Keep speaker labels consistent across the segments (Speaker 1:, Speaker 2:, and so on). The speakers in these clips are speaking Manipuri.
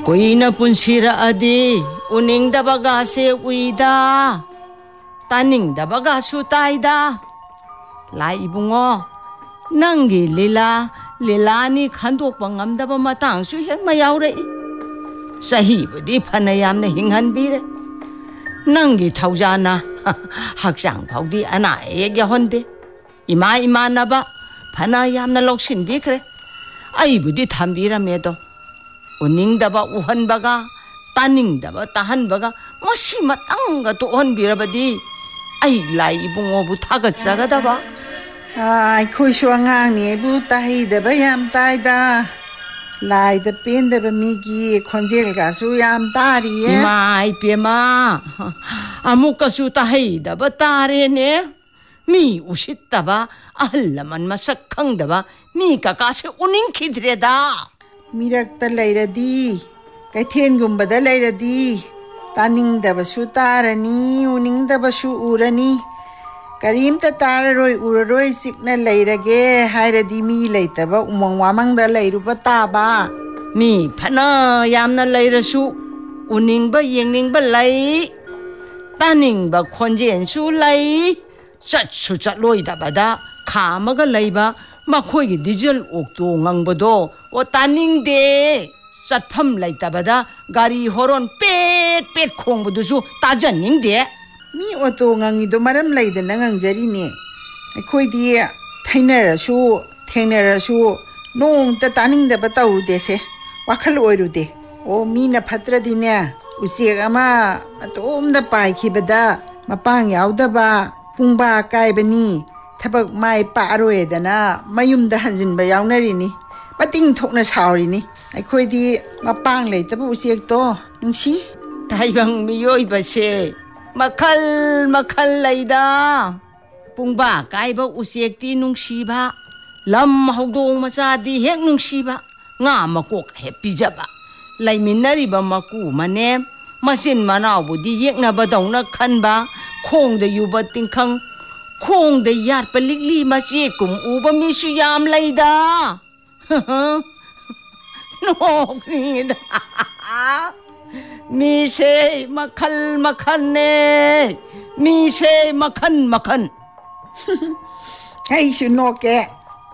Speaker 1: Kuina punsira adi, uning dabaga se uida, taning dabaga sutaida. Lai ibungo, nangi lila ni khandok pangamdaba matang su hek mayaure. Sahi budi phanayam na hinghan bire. Nangi thaujana, hakjang phaudi ana ek yahonde. Ima naba, phanayam na loksin bikre. Ai budi thambira medo. Uningdaba uhanbaga, taningdaba tahanbaga, masi matanga to onbirabadi. Ay lai ibungobu thagatsagadaba.
Speaker 2: Akhoi su angang ni bu tahidaba yam taida. Lai da pendaba migi khonjel ga su yam tari ye.
Speaker 1: Mai pema. Amuka su tahidaba tare ne. Mi usittaba ahlaman masak khangdaba mi kakase uning khidreda.
Speaker 2: Mirakta lairadi, kaithengumbada lairadi, taningdabasu tarani, uningdabasu urani, karimta tararoi uraroi sikna lairage, hairadi mi laitaba umang wamangda lairuba taba.
Speaker 1: Mi phana yamna lairasu, uningba yengningba lai, taningba khonjensu lai, chatsu chatloidabada, khamaga laiba, makhoi diesel okto ngangbado o taningde chatpham laitabada gari horon pet khongbudusu tajaningde
Speaker 2: mi auto ngangido maram laidana ngangjari akhoi di thainarasu thengnarasu nongta taningdaba tawrudese wakhal oirude o mina phatradi ne usek ama atomda paikhibada mapang yaudaba pungba kaibani Tabak mai paroedana mayumda hanjinba yaunari mating thokna sauri akhoi di mapang leitaba usek to nungsi
Speaker 1: taibang miyoiba se makhal laida pungba kaiba usek ti nungsiba lam hawdong masadi hek nungsiba nga makok hepijaba laiminariba maku mane masin manawbudi yeknaba dongna khanba khongda yuba tingkhang Khong da yat palikli masye kum uba misu yam laida. No, nida. Mise makan ne. Mise makan.
Speaker 2: Hey, su no ke.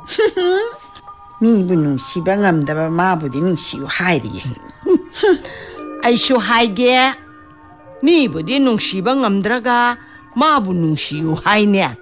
Speaker 2: Mi bunung si bangam da ba ma budi nung si hairi.
Speaker 1: Ai su haige. Mi budi nung si bangam draga. Mabu nung siu hai ne.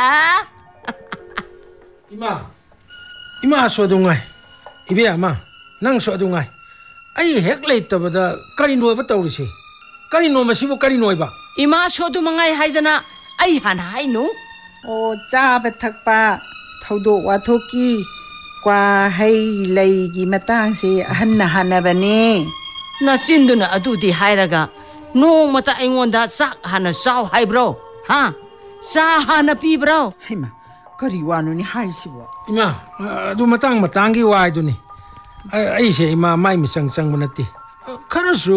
Speaker 3: Ima so dungai. Ibe ama nang so dungai. Ai hek leitabada karino ba tawrisi. Karino masibu karino ba.
Speaker 1: Ima so du mangai haidana ai han hai nu.
Speaker 2: O cha ba thakpa thaudo wathoki kwa hai lei gi matang se hanabane.
Speaker 1: Na sinduna adudi hairaga no mata aingonda sak hana saw hai bro. Ha? Sa hana pi bro.
Speaker 2: Haima kari wanu ni hai sibo.
Speaker 3: Ima adu matang gi wai du ni. Ai se ima mai misang manati. Karasu